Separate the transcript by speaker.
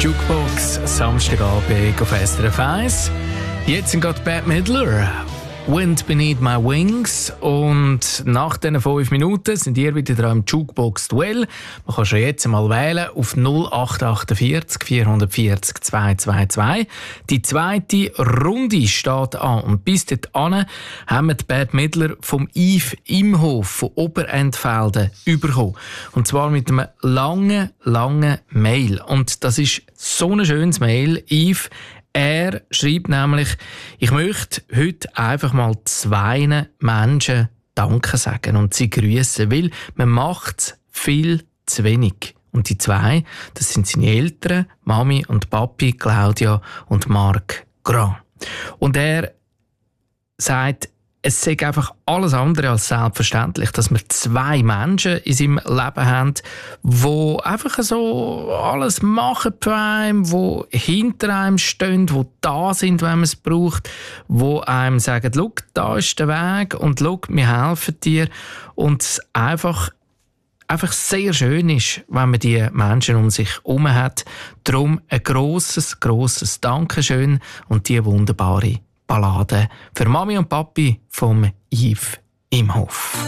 Speaker 1: Jukebox, Samstagabend auf SRF 1. Jetzt sind gerade Bette Midler, Wind Beneath My Wings. Und nach diesen 5 Minuten sind ihr wieder dran im Jukebox-Duell. Man kann schon jetzt mal wählen auf 0848 440 222. Die zweite Runde steht an. Und bis dahin haben wir die Bette Midler vom Yves Imhof von Oberentfelden bekommen. Und zwar mit einem langen Mail. Und das ist so ein schönes Mail, Yves. Er schreibt nämlich, ich möchte heute einfach mal 2 Menschen Danke sagen und sie grüßen, weil man macht es viel zu wenig. Und die 2, das sind seine Eltern, Mami und Papi, Claudia und Marc Grand. Und er sagt, es sei einfach alles andere als selbstverständlich, dass wir 2 Menschen in seinem Leben haben, die einfach so alles machen für einen, die hinter einem stehen, die da sind, wenn man es braucht, die einem sagen, schau, da ist der Weg und schau, wir helfen dir. Und es einfach sehr schön ist, wenn man die Menschen um sich herum hat. Darum ein grosses Dankeschön und die wunderbare Ballade für Mami und Papi vom Yves Imhof.